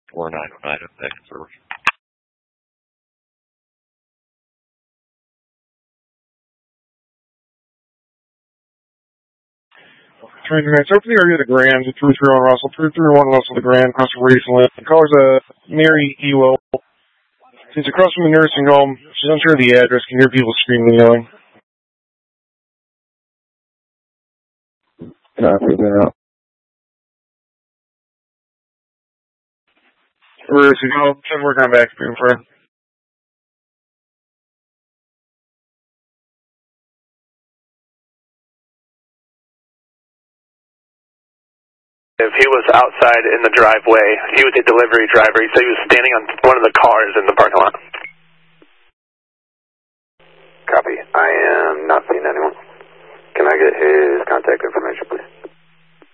4909 of that service. Train units, open the area of the Grand, 331 Russell, 331 Russell, the Grand, Russell Reeflet. The caller's Mary Ewell. She's across from the nursing home. She's unsure of the address, can hear people screaming and yelling. Copy that. Where is he going? Should work on back beam for her. If he was outside in the driveway, he was a delivery driver. He said he was standing on one of the cars in the parking lot. Copy. I am not seeing anyone. Can I get his contact information?